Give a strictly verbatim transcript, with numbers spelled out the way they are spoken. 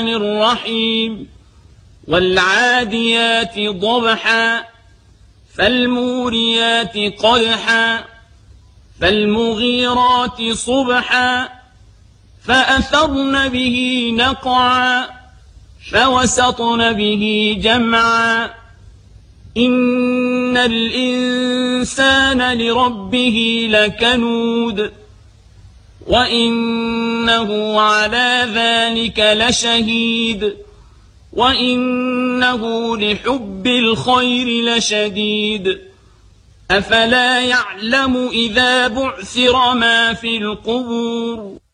الرحيم والعاديات ضبحا فالموريات قدحا فالمغيرات صبحا فأثرن به نقعا فوسطن به جمعا إن الإنسان لربه لكنود وإنه على ذلك لشهيد وإنه لحب الخير لشديد أفلا يعلم إذا بعثر ما في القبور